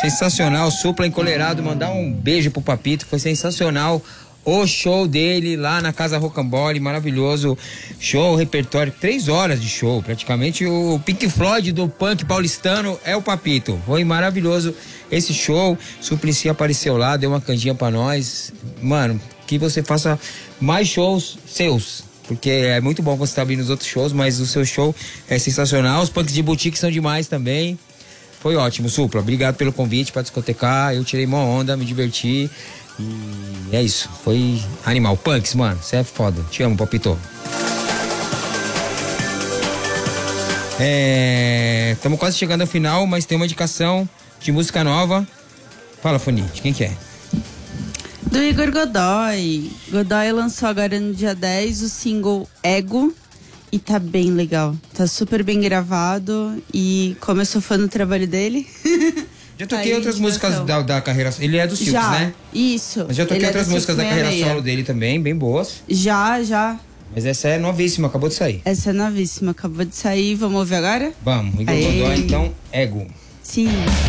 Sensacional, Supla Encolerado, mandar um beijo pro Papito, foi sensacional. O show dele lá na Casa Rocambole, maravilhoso. Show, repertório, 3 horas de show. Praticamente o Pink Floyd do punk paulistano é o Papito. Foi maravilhoso esse show. Suplicy apareceu lá, deu uma canjinha pra nós. Mano, que você faça mais shows seus. Porque é muito bom você estar abrindo os outros shows, mas o seu show é sensacional. Os punks de boutique são demais também. Foi ótimo, Supla. Obrigado pelo convite pra discotecar. Eu tirei uma onda, me diverti. E é isso, foi animal. Punks, mano, você é foda. Te amo, Papito. Estamos quase chegando ao final, mas tem uma indicação de música nova. Fala, Fonite, quem que é? Do Igor Godoy. Godoy lançou agora no dia 10 o single Ego. E tá bem legal. Tá super bem gravado. E como eu sou fã do trabalho dele... Já toquei outras músicas da carreira... Ele é do Silks, né? Isso. Mas já toquei outras músicas da carreira solo dele também, bem boas. Já. Mas essa é novíssima, acabou de sair. Essa é novíssima, acabou de sair. Vamos ouvir agora? Vamos, Igor Godoy, então, Ego. Sim.